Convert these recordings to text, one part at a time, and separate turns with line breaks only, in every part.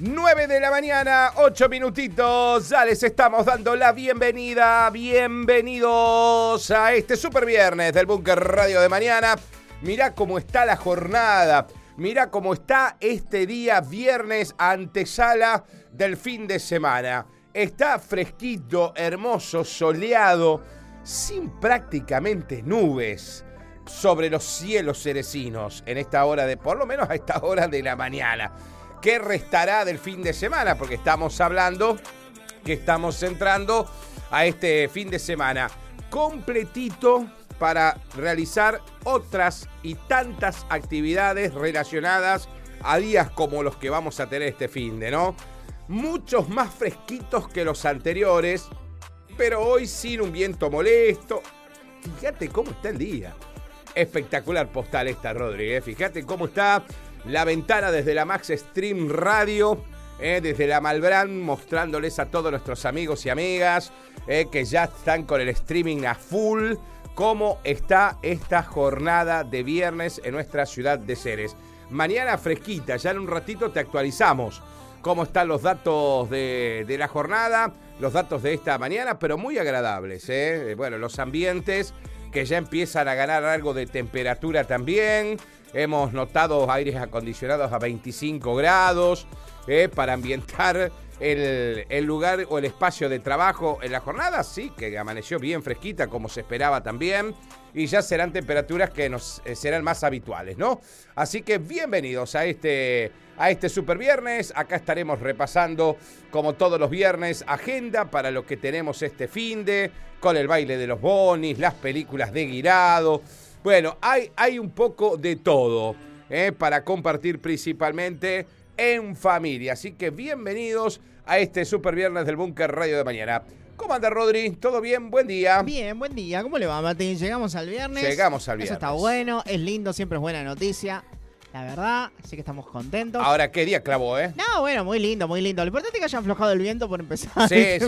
9 de la mañana, 8 minutitos. Ya les estamos dando la bienvenida. Bienvenidos a este super viernes del Búnker Radio de mañana. Mirá cómo está la jornada. Mirá cómo está este día viernes, antesala del fin de semana. Está fresquito, hermoso, soleado, sin prácticamente nubes sobre los cielos cerecinos en esta hora por lo menos a esta hora de la mañana. ¿Qué restará del fin de semana? Porque estamos hablando que estamos entrando a este fin de semana completito para realizar otras y tantas actividades relacionadas a días como los que vamos a tener este fin de, ¿no? Muchos más fresquitos que los anteriores, pero hoy sin un viento molesto. Fíjate cómo está el día. Espectacular postal esta, Rodríguez. Fíjate cómo está la ventana desde la Max Stream Radio, desde la Malbrán, mostrándoles a todos nuestros amigos y amigas que ya están con el streaming a full, cómo está esta jornada de viernes en nuestra ciudad de Ceres. Mañana fresquita, ya en un ratito te actualizamos cómo están los datos de la jornada, los datos de esta mañana, pero muy agradables, Bueno, los ambientes que ya empiezan a ganar algo de temperatura también. Hemos notado aires acondicionados a 25 grados para ambientar el lugar o el espacio de trabajo en la jornada. Sí, que amaneció bien fresquita como se esperaba también. Y ya serán temperaturas que nos serán más habituales, ¿no? Así que bienvenidos a este super viernes. Acá estaremos repasando, como todos los viernes, agenda para lo que tenemos este finde, con el baile de los bonis, las películas de Guirado. Bueno, hay un poco de todo para compartir principalmente en familia. Así que bienvenidos a este super viernes del Búnker Radio de mañana. ¿Cómo anda, Rodri? ¿Todo bien? Buen día.
Bien, buen día. ¿Cómo le va, Martín? Llegamos al viernes.
Llegamos al viernes.
Eso está bueno, es lindo, siempre es buena noticia. La verdad, así que estamos contentos.
Ahora, ¿qué día clavó,
No, bueno, muy lindo, muy lindo. Lo importante es que haya aflojado el viento por empezar.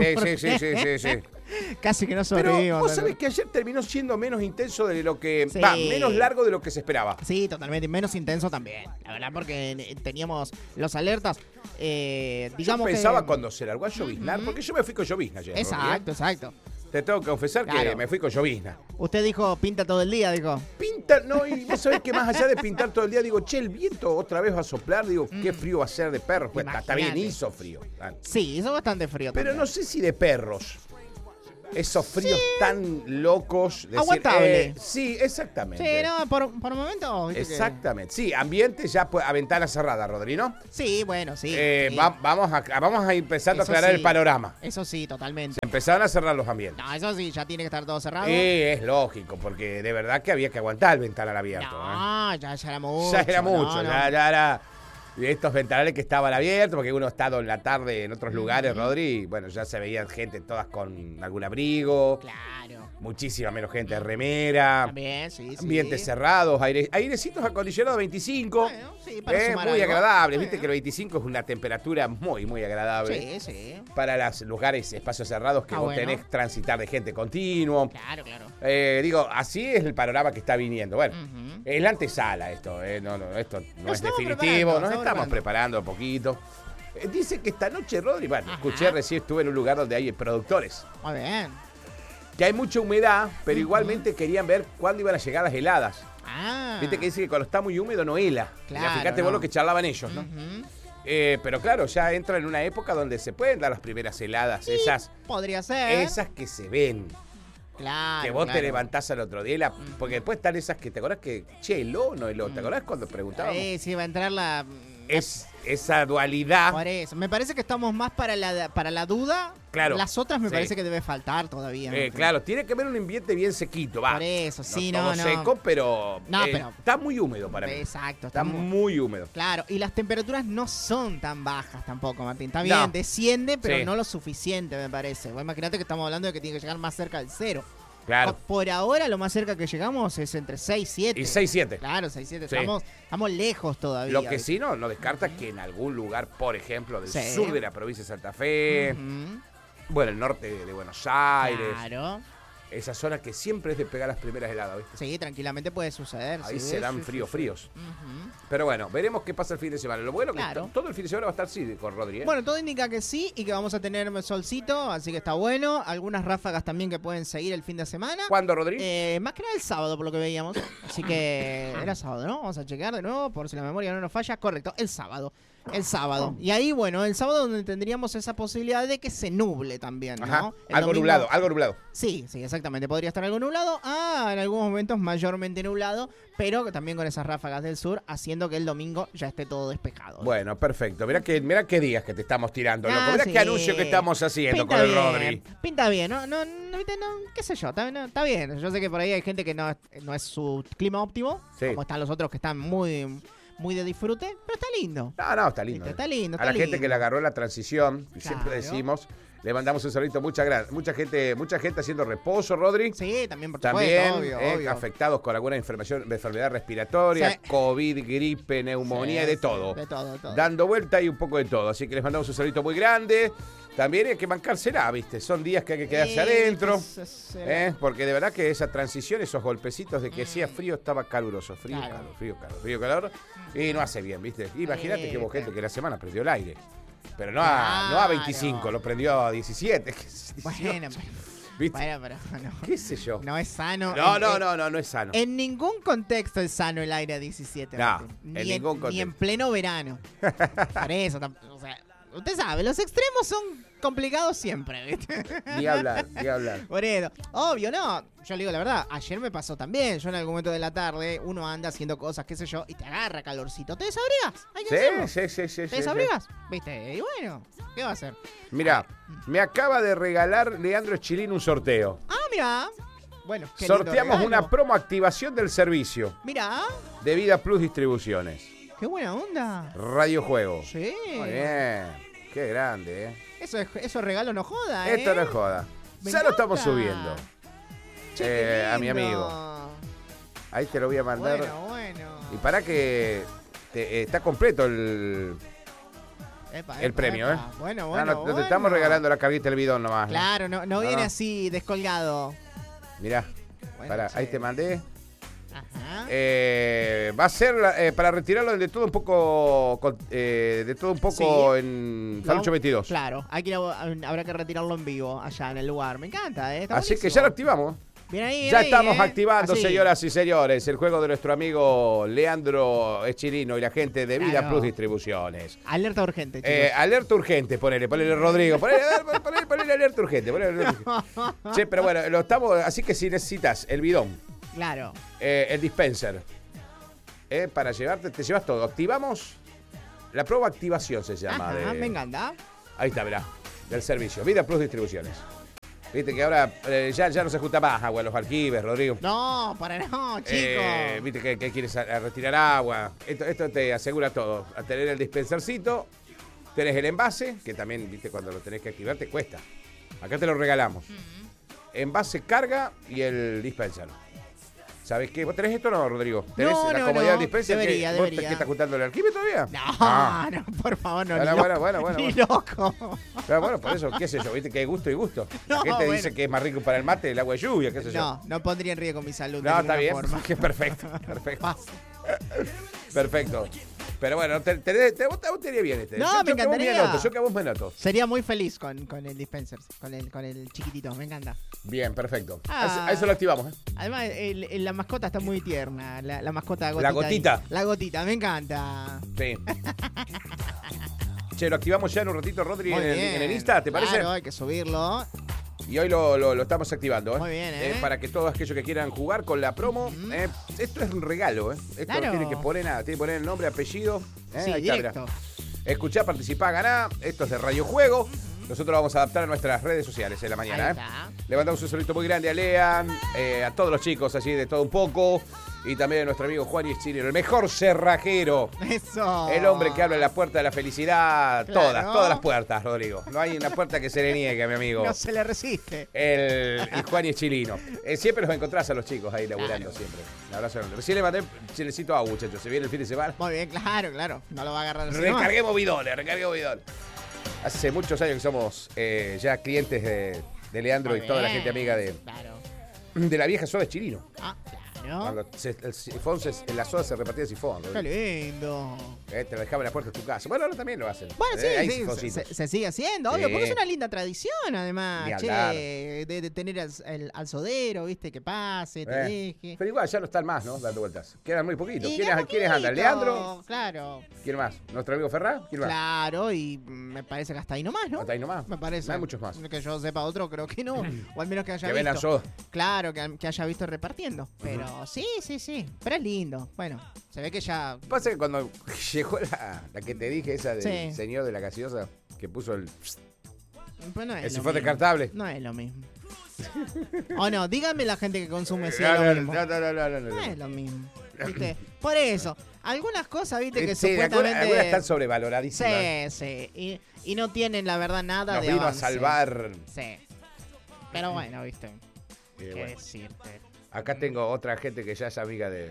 Sí.
Casi que no sobrevivimos.
Pero vos sabés que ayer terminó siendo menos intenso de lo que...
Sí.
menos largo de lo que se esperaba.
Sí, totalmente. Menos intenso también. La verdad, porque teníamos los alertas. Digamos
yo pensaba
que...
cuando se largó a lloviznar, porque yo me fui con llovizna ayer.
Exacto.
Te tengo que confesar que me fui con llovizna.
Usted dijo, pinta todo el día, dijo.
Pinta, no, y vos sabés que más allá de pintar todo el día, digo, che, el viento otra vez va a soplar, digo, qué frío va a ser de perros. Pues está bien, hizo frío.
Sí, hizo bastante frío
pero
también.
No sé si de perros. Esos fríos tan locos.
Aguantable.
Sí, exactamente.
Sí, no, por momento.
Exactamente. Sí, ambiente ya a ventana cerrada, Rodri, ¿no?
Sí, bueno, sí.
Sí. Vamos a ir empezando a aclarar el panorama.
Eso sí, totalmente.
Se empezaron a cerrar los ambientes.
No, eso sí, ya tiene que estar todo cerrado.
Sí, es lógico, porque de verdad que había que aguantar el ventanal abierto.
No, ya era mucho.
Ya era mucho,
no.
ya era... Y estos ventanales que estaban abiertos, porque uno ha estado en la tarde en otros lugares, Rodri, y bueno, ya se veían gente todas con algún abrigo.
Claro.
Muchísima menos gente de remera.
También, sí.
Ambientes cerrados, airecitos acondicionados 25.
Bueno, sí, para sumar
muy
algo.
agradable. Viste que el 25 es una temperatura muy, muy agradable.
Sí.
Para los lugares, espacios cerrados que vos tenés transitar de gente continuo.
Claro.
Digo, así es el panorama que está viniendo. Bueno, es la antesala esto. Esto no es definitivo. Nos estamos preparando un poquito. Dice que esta noche, Rodri, bueno, escuché recién, estuve en un lugar donde hay productores.
Muy bien.
Que hay mucha humedad, pero igualmente querían ver cuándo iban a llegar las heladas. Viste que dice que cuando está muy húmedo no hela.
Claro,
fíjate vos lo que charlaban ellos, ¿no? Pero claro, ya entra en una época donde se pueden dar las primeras heladas. Sí,
podría ser.
Esas que se ven.
Claro.
Que vos te levantás al otro día. Porque después están esas que te acordás que, che, heló o no heló. ¿Te acordás cuando preguntábamos?
Sí, va a entrar la...
Esa dualidad.
Por eso. Me parece que estamos más para la duda.
Claro.
Las otras me parece que debe faltar todavía.
Claro, tiene que haber un ambiente bien sequito, va.
Por eso, sí,
no. Seco, pero, pero está muy húmedo para mí.
Exacto.
Está muy húmedo.
Claro, y las temperaturas no son tan bajas tampoco, Martín. Está bien, desciende, pero no lo suficiente, me parece. Vos imaginate que estamos hablando de que tiene que llegar más cerca del cero.
Claro.
Por ahora lo más cerca que llegamos es entre 6 y 7.
Y 6 7.
Claro, 6 7. Sí. Estamos lejos todavía.
Lo que sí no descarta que en algún lugar, por ejemplo, del sur de la provincia de Santa Fe, bueno, el norte de Buenos Aires,
claro.
esa zona que siempre es de pegar las primeras heladas, ¿viste?
Sí, tranquilamente puede suceder.
Ahí
sí,
se dan fríos. Pero bueno, veremos qué pasa el fin de semana. Lo bueno es que todo el fin de semana va a estar así con Rodri, ¿eh?
Bueno, todo indica que sí y que vamos a tener solcito, así que está bueno. Algunas ráfagas también que pueden seguir el fin de semana.
¿Cuándo, Rodri?
Más que nada el sábado, por lo que veíamos. Así que era sábado, ¿no? Vamos a checar de nuevo, por si la memoria no nos falla. Correcto, el sábado. El sábado. Y ahí, bueno, el sábado donde tendríamos esa posibilidad de que se nuble también, ¿no?
Ajá. Algo nublado.
Sí, exactamente. Podría estar algo nublado. En algunos momentos mayormente nublado, pero también con esas ráfagas del sur, haciendo que el domingo ya esté todo despejado.
Bueno, perfecto. Mirá qué días que te estamos tirando, loco. Mirá qué anuncio que estamos haciendo con el Rodri.
Pinta bien, no, qué sé yo, está bien. Yo sé que por ahí hay gente que no es su clima óptimo, como están los otros que están muy de disfrute, pero está lindo.
No, está lindo.
Está lindo.
A la gente que le agarró la transición, y siempre decimos, le mandamos un saludito, mucha gente haciendo reposo, Rodri.
Sí, también por
supuesto,
obvio.
Afectados con alguna enfermedad respiratoria, sí. COVID, gripe, neumonía y de todo.
De todo.
Dando vuelta y un poco de todo. Así que les mandamos un saludito muy grande. También hay que bancársela, ¿viste? Son días que hay que quedarse adentro. Porque de verdad que esa transición, esos golpecitos de que hacía frío, estaba caluroso. Frío, calor. Y no hace bien, ¿viste? Imagínate que hubo gente que la semana prendió el aire. Pero no a 25, lo prendió a 17.
Bueno,
¿viste?
Pero no.
¿Qué sé yo?
No es sano.
No es sano.
En ningún contexto es sano el aire a 17.
No, en ningún contexto.
Ni en pleno verano. Por eso, o sea, usted sabe, los extremos son complicados siempre, ¿viste?
Ni hablar.
Por eso, obvio, no. Yo le digo la verdad, ayer me pasó también. Yo en algún momento de la tarde, uno anda haciendo cosas, qué sé yo, y te agarra calorcito. ¿Te desabrigas? Hay que hacerlo.
Sí.
¿Te desabrigas? ¿Viste? Y bueno, ¿qué va a hacer?
Mirá, me acaba de regalar Leandro Chilín un sorteo.
Mirá. Bueno, qué
sorteamos una promo activación del servicio.
Mirá.
De Vida Plus Distribuciones.
Qué buena onda.
Radio Juego.
Sí.
Muy bien. Qué grande, ¿eh?
Eso regalo no joda, ¿eh?
Esto no es joda. Ya lo estamos subiendo.
Che,
a mi amigo. Ahí te lo voy a mandar.
Bueno.
Y para que está completo el premio, ¿eh?
Bueno.
No te estamos regalando la carguita del bidón nomás.
Claro, no viene así descolgado.
Mirá, ahí te mandé.
Ajá.
Va a ser para retirarlo de todo un poco en Falucho 22.
Claro, habrá que retirarlo en vivo allá en el lugar. Me encanta, Está
así
buenísimo.
Que ya lo activamos.
Bien ahí,
ya estamos activando,
así.
Señoras y señores, el juego de nuestro amigo Leandro Echirino y la gente de Vida Plus Distribuciones.
Alerta urgente, chicos.
Alerta urgente, ponele Rodrigo. Ponele alerta urgente. Che, pero bueno, lo estamos. Así que si necesitas el bidón.
Claro.
El dispenser. Para llevarte, te llevas todo. Activamos. La prueba activación se llama.
Me encanta.
Ahí está, verá. Del servicio. Vida Plus Distribuciones. Viste que ahora ya no se ajusta más agua en los aljibes, Rodrigo.
No, chicos.
Viste que quieres retirar agua. Esto te asegura todo. A tener el dispensercito, tenés el envase, que también, viste, cuando lo tenés que activar te cuesta. Acá te lo regalamos. Envase, carga y el dispenser. ¿Sabés qué? ¿Vos tenés esto o no, Rodrigo? ¿Tenés la comodidad del dispenser?
Debería.
¿Vos te estás juntando el aljibe todavía?
No, por favor, no.
Bueno.
Ni loco.
Pero bueno, por eso, qué sé yo, viste que hay gusto y gusto. La gente dice que es más rico para el mate el agua de lluvia, qué sé yo.
No pondría en riesgo mi salud.
No, está bien,
forma.
que perfecto. Perfecto. Pero bueno, te iría bien este.
No, me encantaría.
Yo que a vos me noto.
Sería muy feliz con el dispenser, con el chiquitito, me encanta.
Bien, perfecto. A eso lo activamos, ¿eh?
Además, la mascota está muy tierna, la mascota gotita.
La gotita.
Ahí. La gotita, me encanta.
Sí. Che, lo activamos ya en un ratito, Rodri, en el Insta, ¿te parece?
Claro, hay que subirlo.
Y hoy lo estamos activando, ¿eh?
Muy bien,
para que todos aquellos que quieran jugar con la promo, esto es un regalo, ¿eh? Esto
claro.
tiene que poner el nombre, apellido.
Sí,
ahí
directo.
Está, escuchá, participá, ganá. Esto es de Radio Juego. Nosotros vamos a adaptar a nuestras redes sociales en la mañana.
Ahí está.
Le mandamos un saludito muy grande a Lean, a todos los chicos allí de todo un poco. Y también a nuestro amigo Juan Ischinero, el mejor cerrajero.
Eso.
El hombre que abre la puerta de la felicidad.
Claro.
Todas las puertas, Rodrigo. No hay una puerta que se le niegue a mi amigo.
No se le resiste.
El Juan Ischilino. Siempre los encontrás a los chicos ahí laburando, siempre. Un abrazo enorme. Recién le mandé chilecito agua, muchachos. Se viene el fin de semana.
Muy bien, claro. No lo va a agarrar así.
Recarguemos bidones. Hace muchos años que somos ya clientes de Leandro y toda la gente amiga de de la vieja soda es Chilino.
Ah, claro.
Cuando el sifón la soda se repartía de sifón.
Qué lindo.
Te lo dejaban en la puerta de tu casa. Bueno, ahora también lo hacen.
Bueno, sí,
Hay
sí,
sifoncitos.
se sigue haciendo, obvio, porque es una linda tradición, además,
Ni
che,
hablar.
de tener al sodero, viste, que pase, te deje.
Pero igual ya no están más, ¿no? Dando vueltas. Quedan muy poquitos.
Y
¿Quiénes
poquito,
andan? ¿Leandro?
Claro.
¿Quién más? ¿Nuestro amigo Ferrá? ¿Quién más?
Claro, y me parece que hasta ahí nomás, ¿no?
Hasta ahí nomás.
Me parece.
No hay muchos más.
Que yo sepa otro, creo que no. O al menos que haya
Que
visto.
vendan soda.
Claro, que haya visto repartiendo. Pero sí. Pero es lindo. Bueno, se ve que ya.
Pasa que cuando llegó la que te dije, esa del
Sí.
señor de la gaseosa, que puso el
Pues no es lo
sifón
mismo.
descartable.
No es lo mismo. O no, dígame la gente que consume si
No,
es
no,
lo mismo.
no.
No es lo mismo. ¿Viste? Por eso, algunas cosas, viste, que
Sí,
supuestamente.
algunas están sobrevaloradísimas.
Sí. Y no tienen, la verdad, nada
Nos
de
vino
avance.
a salvar.
Sí. Pero bueno, viste. ¿Qué
Bueno.
decirte?
Acá tengo otra gente que ya es amiga de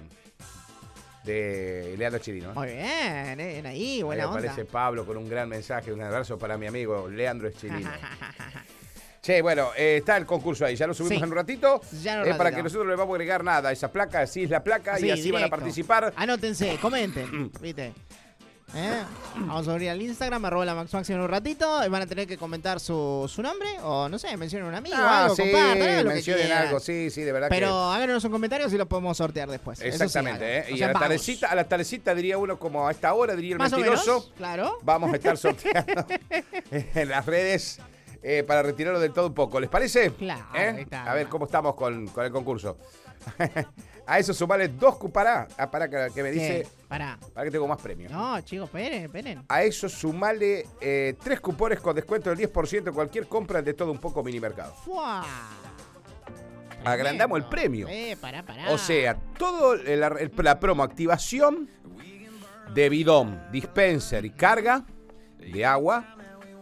Leandro Chilino.
Muy bien, ahí,
Ahí
buena onda.
aparece Pablo con un gran mensaje, un abrazo para mi amigo Leandro Chilino. Che, bueno, está el concurso ahí, ya lo subimos
Sí.
en un ratito.
Ya en un
Para
ratito.
que nosotros le vamos a agregar nada a esa placa, así es la placa
Sí,
y así van a
directo.
participar.
Anótense, comenten, ¿viste? Vamos a abrir el Instagram, @LaMaxMax en un ratito. Y van a tener que comentar su nombre o, no sé, mencionen un amigo, algo,
sí,
compartan, hagan lo que
mencionen
quieran.
algo, sí, de verdad
Pero
que...
háganos un comentario si lo podemos sortear después. Eso sí,
Exactamente,
hagan. O
Y
sea,
a la
vamos.
tardecita diría uno como a esta hora, diría el
Más o
mentiroso.
menos, claro.
Vamos a estar sorteando en las redes para retirarlo del todo un poco. ¿Les parece?
Claro, ahí está.
A ver cómo estamos con el concurso. A eso sumarle 2 cupará. Para que me dice...
Pará.
Para que tengo más premios.
No, chicos, esperen.
A eso sumarle 3 cupones con descuento del 10% en cualquier compra de todo un poco mini mercado.
¡Fua!
Agrandamos el premio.
Pará.
O sea, todo la promo activación de bidón, dispenser y carga de agua,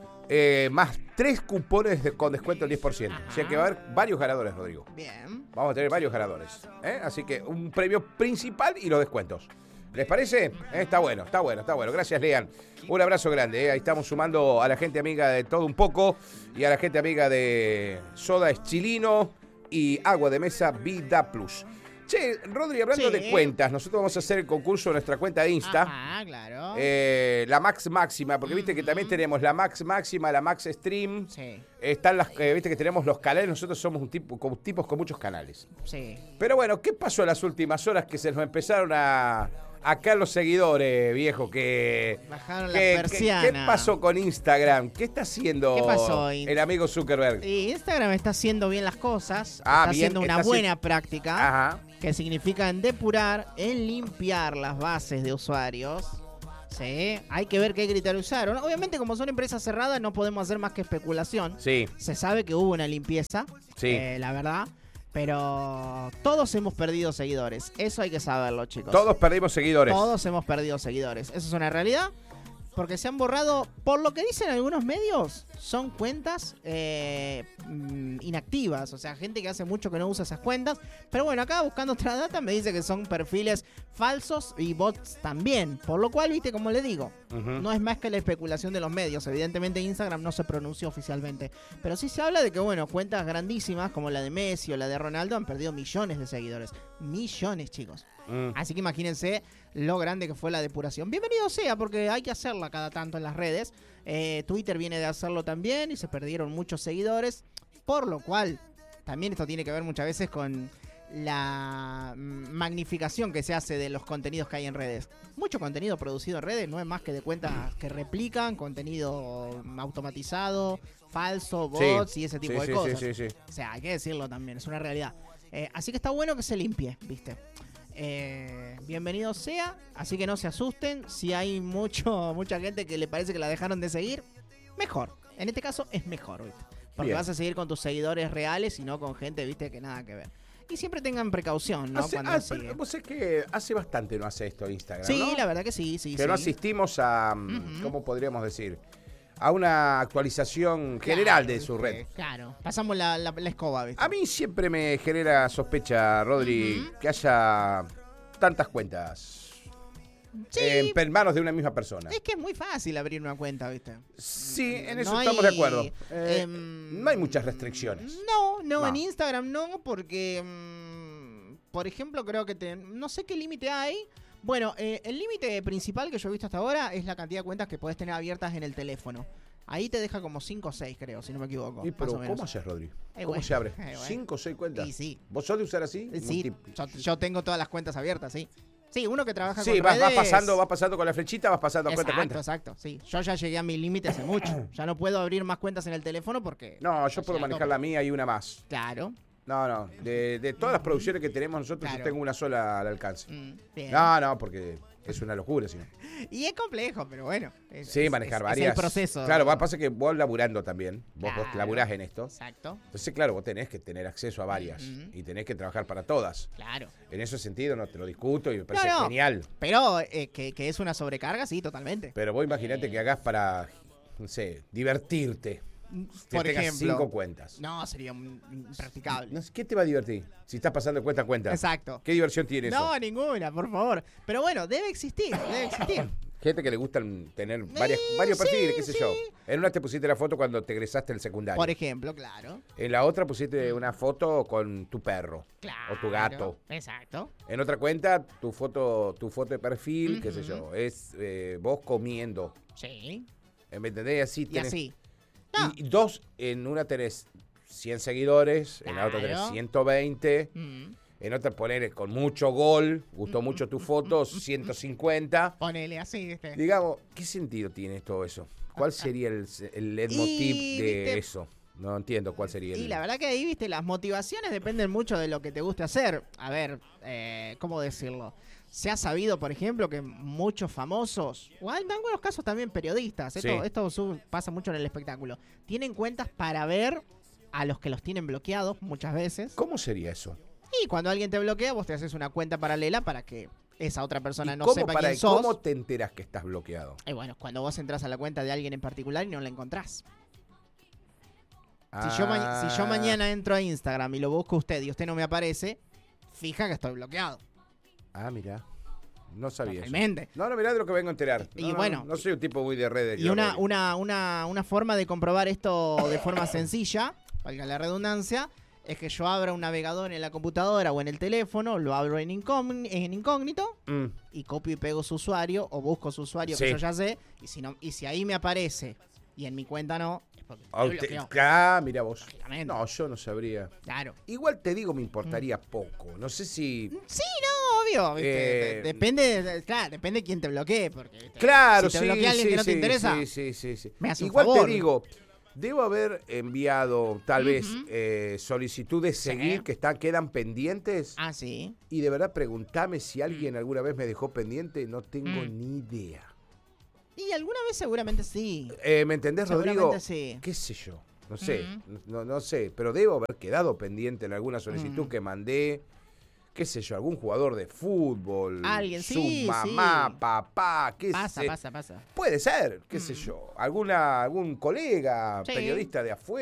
más 3 cupones con descuento del 10%. O sea que va a haber varios ganadores, Rodrigo.
Bien.
Vamos a tener varios ganadores. Así que un premio principal y los descuentos. ¿Les parece? Está bueno. Gracias, Lean. Un abrazo grande. Ahí estamos sumando a la gente amiga de Todo Un Poco y a la gente amiga de Soda Chilino y Agua de Mesa Vida Plus. Che, Rodri, hablando
Sí.
de cuentas, nosotros vamos a hacer el concurso en nuestra cuenta de Insta.
Ah, claro.
La Max Máxima, porque viste que también tenemos la Max Máxima, la Max Stream.
Sí.
Están viste que tenemos los canales, nosotros somos tipos con muchos canales.
Sí.
Pero bueno, ¿qué pasó en las últimas horas que se nos empezaron a caer los seguidores, viejo?
Bajaron la persiana.
¿Qué pasó con Instagram? ¿Qué está haciendo
¿Qué pasó,
el amigo Zuckerberg?
Y Instagram está haciendo bien las cosas.
Ah,
está
bien,
haciendo una
está
buena práctica.
Ajá.
Que significa en depurar, en limpiar las bases de usuarios. Sí, hay que ver qué criterio usaron. Obviamente, como son empresas cerradas, no podemos hacer más que especulación.
Sí,
Se sabe que hubo una limpieza,
sí.
la verdad. Pero todos hemos perdido seguidores. Eso hay que saberlo, chicos.
Todos perdimos seguidores.
Todos hemos perdido seguidores. Eso es una realidad. Porque se han borrado, por lo que dicen algunos medios, son cuentas inactivas. O sea, gente que hace mucho que no usa esas cuentas. Pero bueno, acá buscando otra data me dice que son perfiles falsos y bots también. Por lo cual, viste, como le digo, no es más que la especulación de los medios. Evidentemente Instagram no se pronunció oficialmente. Pero sí se habla de que, bueno, cuentas grandísimas como la de Messi o la de Ronaldo han perdido millones de seguidores. Millones, chicos. Así que imagínense lo grande que fue la depuración. Bienvenido sea, porque hay que hacerla cada tanto en las redes. Twitter viene de hacerlo también y se perdieron muchos seguidores. Por lo cual, también esto tiene que ver muchas veces con la magnificación que se hace de los contenidos que hay en redes. Mucho contenido producido en redes no es más que de cuentas que replican, contenido automatizado, falso, bots y ese tipo de cosas.
Sí.
O sea, hay que decirlo también, es una realidad. Así que está bueno que se limpie, ¿viste? Bienvenido sea, así que no se asusten. Si hay mucha gente que le parece que la dejaron de seguir, mejor. En este caso es mejor, ¿viste? Porque
Bien.
vas a seguir con tus seguidores reales y no con gente, ¿viste? Que nada que ver. Y siempre tengan precaución, ¿no? Cuando siguen.
Vos sabés que hace bastante no hace esto Instagram,
Sí,
¿no?
la verdad que sí.
Que no asistimos a, ¿cómo podríamos decir? A una actualización general de su red.
Claro, pasamos la escoba, ¿viste?
A mí siempre me genera sospecha, Rodri, que haya tantas cuentas
Sí.
En manos de una misma persona.
Es que es muy fácil abrir una cuenta, ¿viste?
Sí, en eso
No
estamos
hay,
de acuerdo. No hay muchas restricciones.
No, en Instagram no, porque, por ejemplo, creo que no sé qué límite hay. Bueno, el límite principal que yo he visto hasta ahora es la cantidad de cuentas que podés tener abiertas en el teléfono. Ahí te deja como 5 o 6, creo, si no me equivoco.
¿Y pero
más o menos.
cómo haces, Rodri? ¿Cómo
Bueno,
se abre?
bueno.
¿5 o 6 cuentas?
Y sí.
¿Vos sos de usar así?
Sí, yo tengo todas las cuentas abiertas, sí. Sí, uno que trabaja
Sí,
con
vas
redes...
pasando con la flechita, vas pasando a cuenta.
Exacto, sí. Yo ya llegué a mi límite hace mucho. Ya no puedo abrir más cuentas en el teléfono porque...
No, yo puedo manejar la mía y una más.
Claro.
No. De todas las producciones que tenemos nosotros,
Claro.
yo tengo una sola al alcance.
Bien.
No, porque es una locura, si no.
Y es complejo, pero bueno.
Sí, manejar varias.
Es el proceso.
Claro, pasa que vos laburando también. Vos
Claro.
laburás en esto.
Exacto.
Entonces, claro, vos tenés que tener acceso a varias. Y tenés que trabajar para todas.
Claro.
En ese sentido no te lo discuto y me parece
No.
genial.
Pero que es una sobrecarga, sí, totalmente.
Pero vos imaginate que hagas para, no sé, divertirte. Que
Por
tengas
ejemplo.
5 cuentas.
No, sería impracticable.
No sé, ¿qué te va a divertir? Si estás pasando de cuenta a cuenta.
Exacto.
¿Qué diversión tiene eso?
No, ninguna, por favor. Pero bueno, debe existir.
Gente que le gusta tener varios
sí,
perfiles, qué sé
sí.
yo. En una te pusiste la foto cuando te egresaste del secundario.
Por ejemplo, claro.
En la otra pusiste una foto con tu perro.
Claro.
O tu gato.
Exacto.
En otra cuenta, tu foto de perfil, qué sé yo, es vos comiendo.
Sí.
¿Me entendés? Así
Y
tenés.
así. No.
Y dos, en una tenés 100 seguidores, en la otra tenés
Claro.
120,
Mm.
en otra poner con mucho gol, gustó mucho tu foto, 150.
Ponele así, ¿viste?
Digamos, ¿qué sentido tiene todo eso? ¿Cuál sería el leitmotiv
Y,
de
viste,
eso? No entiendo cuál sería
Y la verdad que ahí, viste, las motivaciones dependen mucho de lo que te guste hacer. A ver, ¿cómo decirlo? Se ha sabido, por ejemplo, que muchos famosos, o en algunos casos también periodistas,
Sí.
esto pasa mucho en el espectáculo, tienen cuentas para ver a los que los tienen bloqueados muchas veces.
¿Cómo sería eso?
Y cuando alguien te bloquea, vos te haces una cuenta paralela para que esa otra persona
¿Y
no
cómo,
sepa quién sos.
¿Cómo te enterás que estás bloqueado?
Y bueno, cuando vos entras a la cuenta de alguien en particular y no la encontrás. Si yo mañana entro a Instagram y lo busco a usted y usted no me aparece, fija que estoy bloqueado.
Ah, mirá. No sabía eso.
Totalmente.
No, mirá de lo que vengo a enterar.
Y
No,
bueno.
No soy un tipo muy de redes.
Y
yo,
una
Rodri.
forma de comprobar esto de forma sencilla, valga la redundancia, es que yo abra un navegador en la computadora o en el teléfono, lo abro en incógnito
Mm.
y copio y pego su usuario o busco su usuario que
Sí.
yo ya sé, y si ahí me aparece y en mi cuenta no, es porque
Ah,
me bloqueó.
mira vos.
Lógicamente.
No, yo no sabría.
Claro.
Igual te digo, me importaría poco. No sé si...
Sí, no, obvio. ¿viste?
Eh,
Depende de quién te bloquee. Porque, ¿viste?
Claro,
si te
sí,
bloquea alguien
sí,
que no te
sí,
interesa,
sí.
me hace un
Igual
favor.
te digo, debo haber enviado tal vez solicitudes
Sí.
seguir que quedan pendientes.
Ah, sí.
Y de verdad preguntame si alguien alguna vez me dejó pendiente, no tengo ni idea.
Y alguna vez seguramente sí.
¿Me entendés,
Seguramente
Rodrigo?
sí.
¿Qué sé yo? No sé, no sé, pero debo haber quedado pendiente en alguna solicitud que mandé, qué sé yo, algún jugador de fútbol,
Alguien,
su
sí,
mamá,
sí.
papá, qué sé.
Pasa.
Puede ser, qué sé yo, algún colega,
Sí.
periodista de afuera.